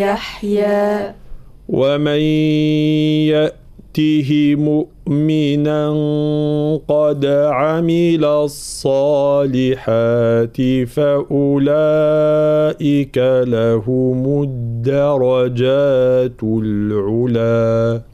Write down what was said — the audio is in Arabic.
يحيى. ومن يأته مؤمنا قد عمل الصالحات فأولئك لهم الدرجات العلى